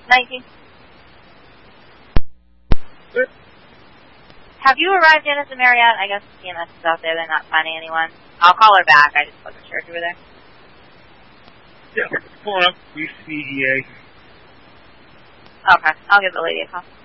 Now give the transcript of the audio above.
19. Good. Have you arrived in at the Marriott? I guess CMS is out there. They're not finding anyone. I'll call her back. I just wasn't sure if you were there. Yeah, pulling up. We see EA. Okay. I'll give the lady a call.